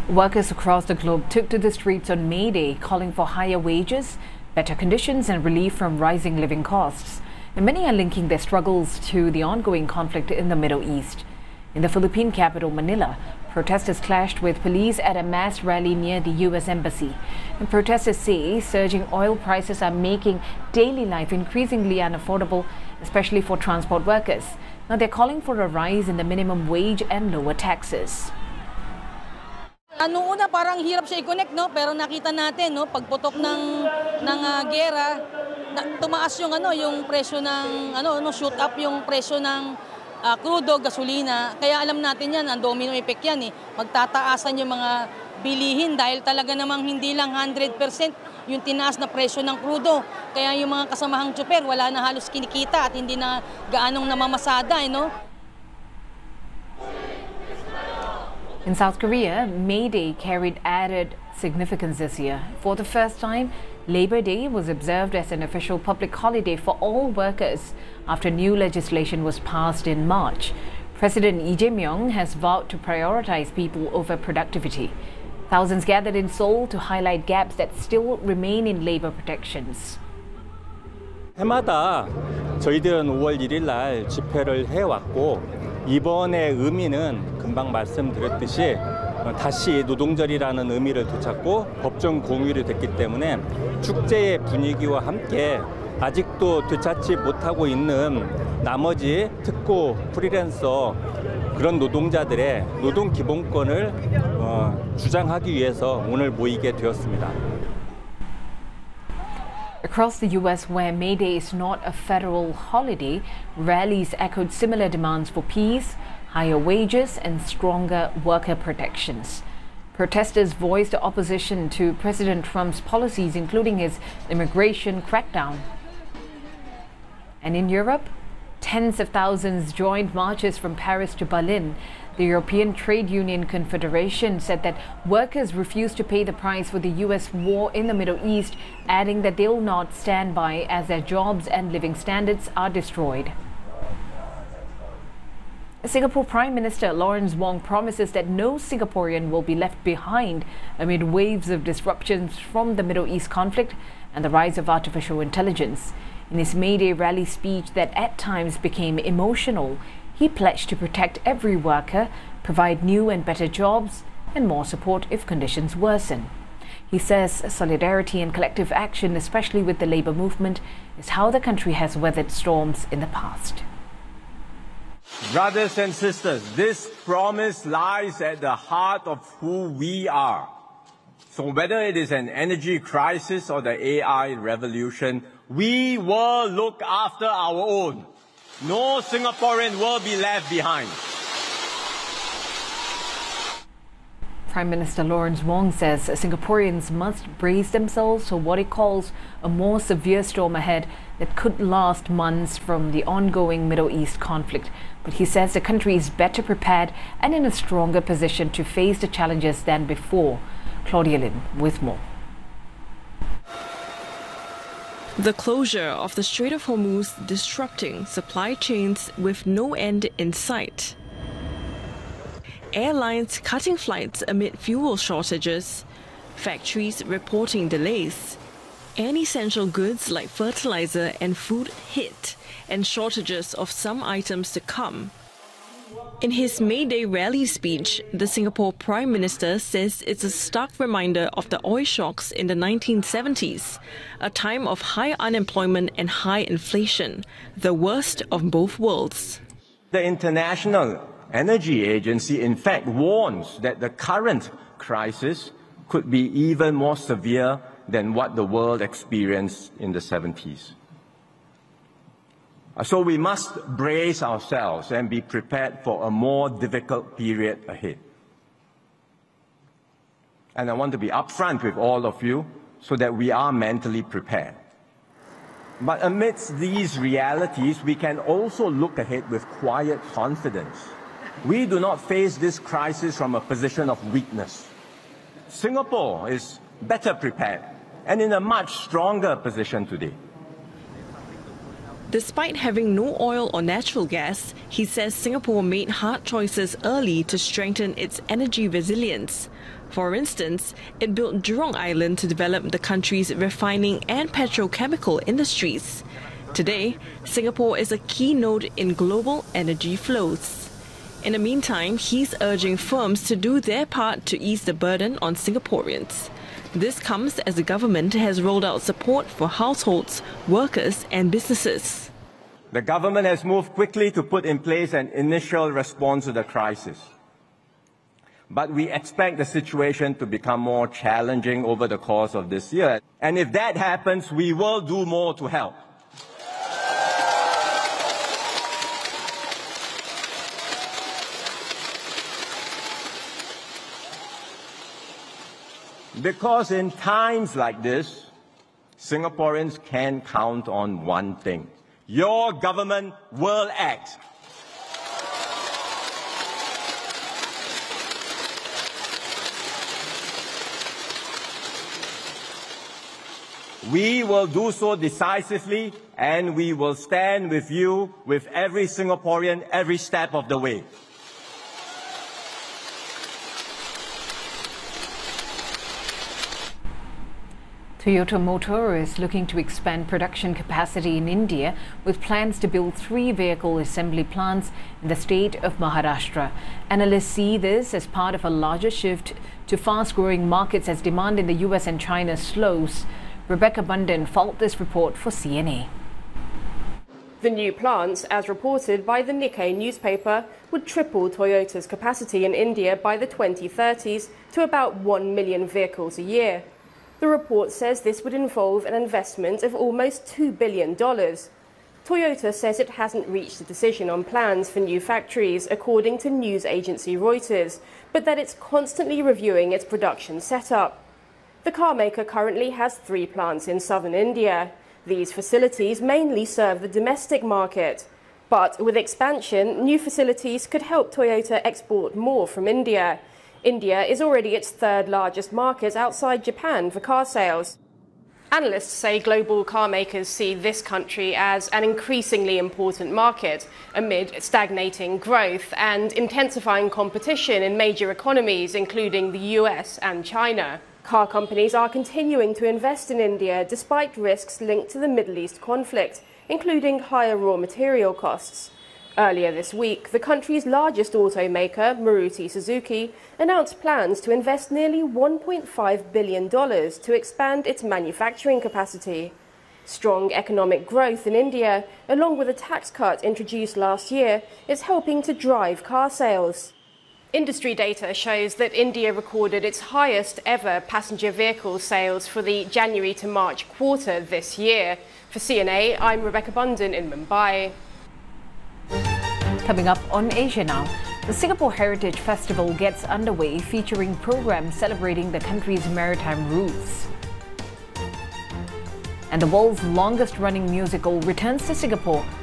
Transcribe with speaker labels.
Speaker 1: Workers across the globe took to the streets on May Day, calling for higher wages, better conditions and relief from rising living costs. And many are linking their struggles to the ongoing conflict in the Middle East. In the Philippine capital, Manila, protesters clashed with police at a mass rally near the U.S. Embassy. And protesters say surging oil prices are making daily life increasingly unaffordable, especially for transport workers. Now they're calling for a rise in the minimum wage and lower taxes.
Speaker 2: Noong una parang hirap siya i-connect, no? Pero nakita natin, no, pagputok ng giyera, tumaas yung yung presyo ng shoot up yung presyo ng crudo, gasolina. Kaya alam natin yan, ang domino effect yan eh. Magtataasan yung mga bilihin dahil talaga namang hindi lang 100% yung tinaas na presyo ng crudo. Kaya yung mga kasamahang tsuper wala na halos kinikita at hindi na gaanong namamasada, no?
Speaker 1: In South Korea, May Day carried added significance this year. For the first time, Labor Day was observed as an official public holiday for all workers after new legislation was passed in March. President Lee Jae-myung has vowed to prioritize people over productivity. Thousands gathered in Seoul to highlight gaps that still remain in labor protections.
Speaker 3: 해마다 저희들은 5월 1일 날 집회를 해왔고 이번의 의미는 금방 말씀드렸듯이 다시 노동절이라는 의미를 되찾고 법정 공휴일이 됐기 때문에 축제의 분위기와 함께 아직도 되찾지 못하고 있는 나머지 특고 프리랜서 그런 노동자들의 노동 기본권을 주장하기 위해서 오늘 모이게 되었습니다.
Speaker 1: Across the U.S., where May Day is not a federal holiday, rallies echoed similar demands for peace, higher wages and stronger worker protections. Protesters voiced opposition to President Trump's policies, including his immigration crackdown. And in Europe, tens of thousands joined marches from Paris to Berlin. The European Trade Union Confederation said that workers refuse to pay the price for the U.S. war in the Middle East, adding that they will not stand by as their jobs and living standards are destroyed. Singapore Prime Minister Lawrence Wong promises that no Singaporean will be left behind amid waves of disruptions from the Middle East conflict and the rise of artificial intelligence. In his May Day rally speech that at times became emotional, he pledged to protect every worker, provide new and better jobs, and more support if conditions worsen. He says solidarity and collective action, especially with the labor movement, is how the country has weathered storms in the past.
Speaker 4: Brothers and sisters, this promise lies at the heart of who we are. So whether it is an energy crisis or the AI revolution, we will look after our own. No Singaporean will be left behind.
Speaker 1: Prime Minister Lawrence Wong says Singaporeans must brace themselves for what he calls a more severe storm ahead that could last months from the ongoing Middle East conflict. But he says the country is better prepared and in a stronger position to face the challenges than before. Claudia Lim with more.
Speaker 5: The closure of the Strait of Hormuz disrupting supply chains with no end in sight. Airlines cutting flights amid fuel shortages, factories reporting delays, and essential goods like fertilizer and food hit, and shortages of some items to come. In his May Day rally speech, the Singapore Prime Minister says it's a stark reminder of the oil shocks in the 1970s, a time of high unemployment and high inflation, the worst of both worlds.
Speaker 4: The International Energy Agency, in fact, warns that the current crisis could be even more severe than what the world experienced in the 70s. So we must brace ourselves and be prepared for a more difficult period ahead. And I want to be upfront with all of you so that we are mentally prepared. But amidst these realities, we can also look ahead with quiet confidence. We do not face this crisis from a position of weakness. Singapore is better prepared and in a much stronger position today.
Speaker 5: Despite having no oil or natural gas, he says Singapore made hard choices early to strengthen its energy resilience. For instance, it built Jurong Island to develop the country's refining and petrochemical industries. Today, Singapore is a key node in global energy flows. In the meantime, he's urging firms to do their part to ease the burden on Singaporeans. This comes as the government has rolled out support for households, workers and businesses.
Speaker 4: The government has moved quickly to put in place an initial response to the crisis. But we expect the situation to become more challenging over the course of this year. And if that happens, we will do more to help. Because in times like this, Singaporeans can count on one thing. Your government will act. We will do so decisively, and we will stand with you, with every Singaporean, every step of the way.
Speaker 1: Toyota Motor is looking to expand production capacity in India with plans to build 3 vehicle assembly plants in the state of Maharashtra. Analysts see this as part of a larger shift to fast-growing markets as demand in the US and China slows. Rebecca Bundan followed this report for CNA.
Speaker 6: The new plants, as reported by the Nikkei newspaper, would triple Toyota's capacity in India by the 2030s to about 1 million vehicles a year. The report says this would involve an investment of almost $2 billion. Toyota says it hasn't reached a decision on plans for new factories, according to news agency Reuters, but that it's constantly reviewing its production setup. The carmaker currently has 3 plants in southern India. These facilities mainly serve the domestic market. But with expansion, new facilities could help Toyota export more from India. India is already its 3rd largest market outside Japan for car sales. Analysts say global car makers see this country as an increasingly important market amid stagnating growth and intensifying competition in major economies, including the US and China. Car companies are continuing to invest in India despite risks linked to the Middle East conflict, including higher raw material costs. Earlier this week, the country's largest automaker, Maruti Suzuki, announced plans to invest nearly $1.5 billion to expand its manufacturing capacity. Strong economic growth in India, along with a tax cut introduced last year, is helping to drive car sales. Industry data shows that India recorded its highest ever passenger vehicle sales for the January to March quarter this year. For CNA, I'm Rebecca Bundan in Mumbai.
Speaker 1: Coming up on Asia Now, the Singapore Heritage Festival gets underway, featuring programs celebrating the country's maritime roots. And the world's longest-running musical returns to Singapore